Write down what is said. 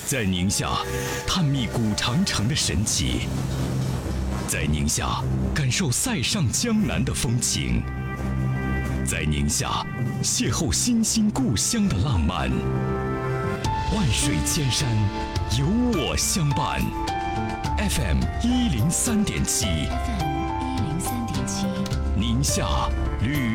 在宁夏探秘古长城的神奇，在宁夏感受塞上江南的风情，在宁夏邂逅新兴故乡的浪漫。万水千山，有我相伴。FM 103.7，宁夏旅。